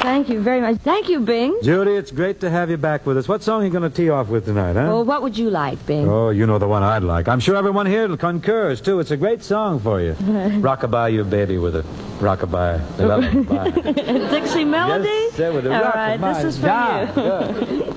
Thank you very much. Thank you, Bing. Judy, it's great to have you back with us. What song are you going to tee off with tonight, huh? Well, what would you like, Bing? Oh, you know the one I'd like. I'm sure everyone here concurs, too. It's a great song for you. Rockabye your baby with a rockabye. Dixie melody? Yes, with a All rockabye. right, this is for you. Yeah.